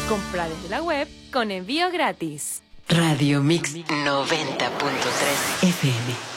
Compra desde la web con envío gratis. Radio Mix 90.3 FM.